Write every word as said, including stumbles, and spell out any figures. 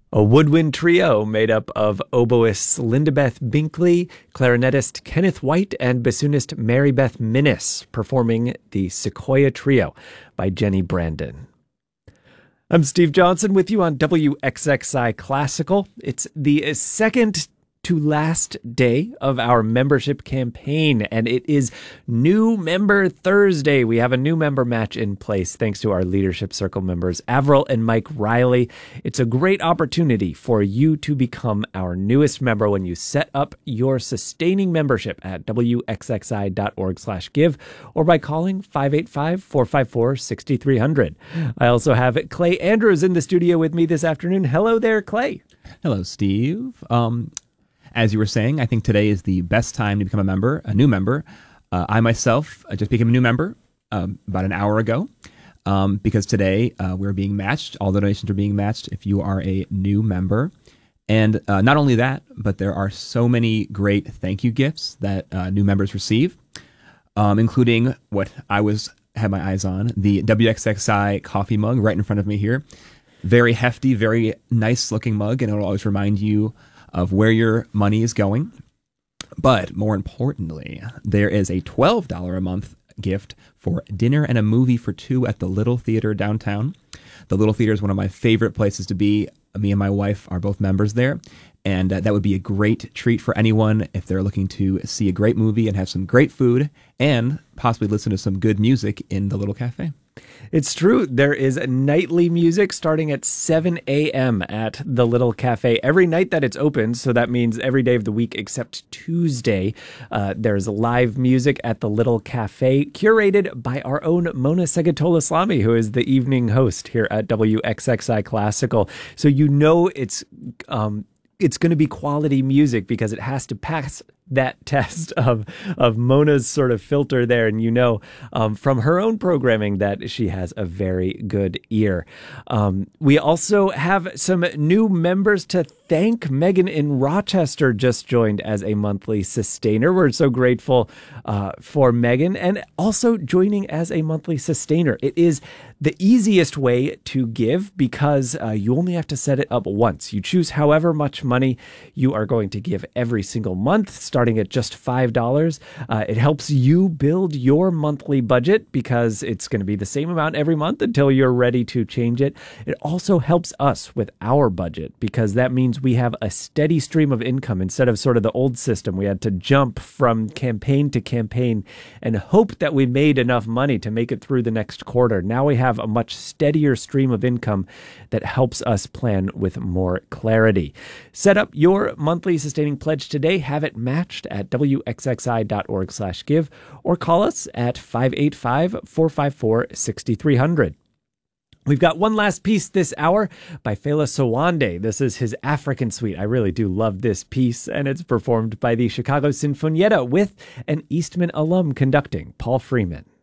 A woodwind trio made up of oboist Lindabeth Binkley, clarinetist Kenneth White, and bassoonist Mary Beth Minnis, performing the Sequoia Trio by Jenny Brandon. I'm Steve Johnson with you on W X X I Classical. It's the second to last day of our membership campaign, and it is New Member Thursday. We have a new member match in place thanks to our Leadership Circle members, Avril and Mike Riley. It's a great opportunity for you to become our newest member when you set up your sustaining membership at W X X I dot org slash give or by calling five eight five, four five four, six three zero zero. I also have Clay Andrews in the studio with me this afternoon. Hello there, Clay. Hello, Steve. Um... As you were saying, I think today is the best time to become a member, a new member. Uh, I myself uh, just became a new member um, about an hour ago um, because today uh, we're being matched. All the donations are being matched if you are a new member. And uh, not only that, but there are so many great thank you gifts that uh, new members receive, um, including what I was had my eyes on, the W X X I coffee mug right in front of me here. Very hefty, very nice looking mug, and it'll always remind you of where your money is going. But more importantly, there is a twelve dollars a month gift for dinner and a movie for two at the Little Theater downtown. The Little Theater is one of my favorite places to be. Me and my wife are both members there, and uh, that would be a great treat for anyone if they're looking to see a great movie and have some great food and possibly listen to some good music in the Little Cafe. It's true. There is nightly music starting at seven a.m. at the Little Cafe every night that it's open. So that means every day of the week except Tuesday. Uh, there's live music at the Little Cafe, curated by our own Mona Segatola-Slami, who is the evening host here at W X X I Classical. So you know it's um, it's going to be quality music because it has to pass that test of of Mona's sort of filter there. And you know um, from her own programming that she has a very good ear. Um, we also have some new members to thank. Megan in Rochester just joined as a monthly sustainer. We're so grateful uh, for Megan, and also joining as a monthly sustainer. It is the easiest way to give because uh, you only have to set it up once. You choose however much money you are going to give every single month, starting at just five dollars. Uh, it helps you build your monthly budget because it's going to be the same amount every month until you're ready to change it. It also helps us with our budget because that means we have a steady stream of income instead of sort of the old system. We had to jump from campaign to campaign and hope that we made enough money to make it through the next quarter. Now we have a much steadier stream of income that helps us plan with more clarity. Set up your monthly sustaining pledge today. Have it matched at W X X I dot org slash give or call us at five eight five, four five four, six three zero zero. We've got one last piece this hour by Fela Sowande. This is his African Suite. I really do love this piece, and it's performed by the Chicago Sinfonietta with an Eastman alum conducting, Paul Freeman.